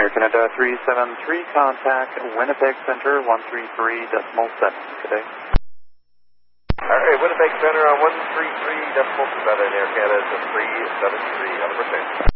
Air Canada 373, contact Winnipeg Center 133.7. Good day. Alright, Winnipeg Center on 133.7 in Air Canada 373. Have a good day.